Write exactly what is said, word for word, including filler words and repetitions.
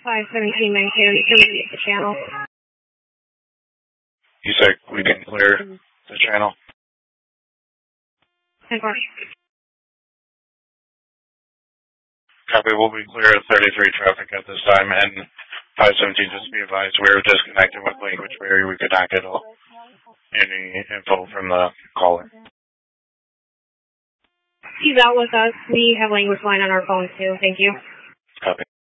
five seventeen Mankato, you can leave the channel. You said we can clear the channel? ten four. Copy, we'll be clear of thirty-three traffic at this time, and five seventeen, just be advised, we were disconnected with language barrier. We could not get all, any info from the caller. He's out with us. We have language line on our phone, too. Thank you.